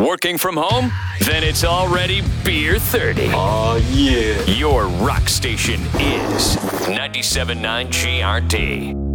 Working from home? Then it's already Beer 30. Oh, yeah. Your rock station is 97.9 GRT.